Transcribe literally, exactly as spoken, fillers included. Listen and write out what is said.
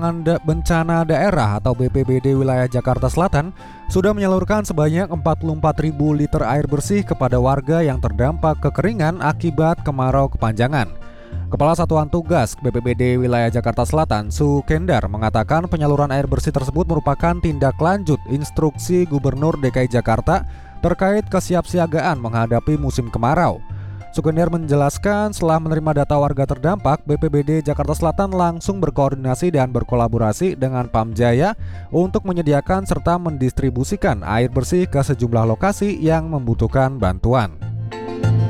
Bencana Daerah atau B P B D wilayah Jakarta Selatan sudah menyalurkan sebanyak empat puluh empat ribu liter air bersih kepada warga yang terdampak kekeringan akibat kemarau kepanjangan. Kepala Satuan Tugas B P B D wilayah Jakarta Selatan, Sukendar, mengatakan penyaluran air bersih tersebut merupakan tindak lanjut instruksi Gubernur D K I Jakarta terkait kesiapsiagaan menghadapi musim kemarau. Sukendar menjelaskan setelah menerima data warga terdampak, B P B D Jakarta Selatan langsung berkoordinasi dan berkolaborasi dengan Pamjaya untuk menyediakan serta mendistribusikan air bersih ke sejumlah lokasi yang membutuhkan bantuan.